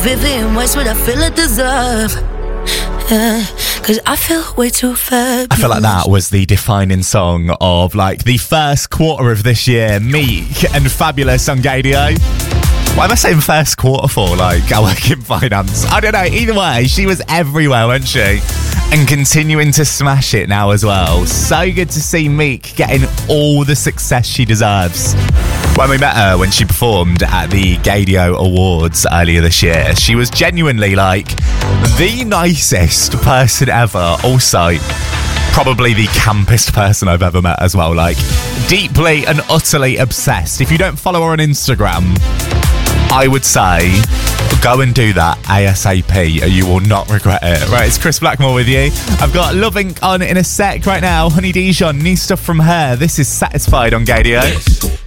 Vivian Westwood, I feel I deserve. Yeah, cause I feel way too fabulous. I feel like that was the defining song of like the first quarter of this year. Meek and Fabulous on Gadio. Why am I saying first quarter for? Like, I work in finance. I don't know. Either way, she was everywhere, wasn't she? And continuing to smash it now as well. So good to see Meek getting all the success she deserves. When we met her when she performed at the Gadio Awards earlier this year, she was genuinely like the nicest person ever. Also, probably the campest person I've ever met as well. Like, deeply and utterly obsessed. If you don't follow her on Instagram, I would say go and do that ASAP, or you will not regret it. Right, it's Chris Blackmore with you. I've got Love Inc on in a sec right now. Honey Dijon, new stuff from her. This is Satisfied on Gadio.